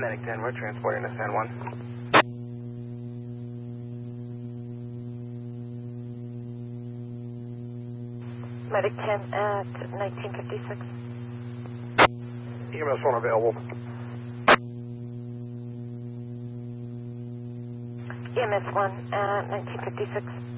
Medic 10, we're transporting to San Juan. Medic 10 at 1956. EMS 1 available. EMS 1 at 1956.